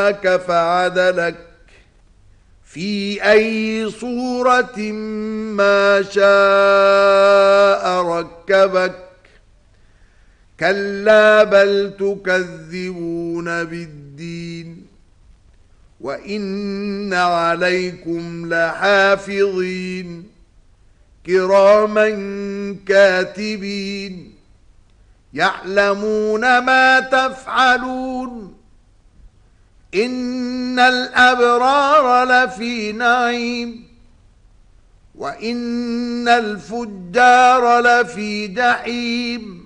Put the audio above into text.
فعدلك في أي صورة ما شاء ركبك كلا بل تكذبون بالدين وإن عليكم لحافظين كراما كاتبين يعلمون ما تفعلون إن الأبرار لفي نعيم وإن الفجار لفي جحيم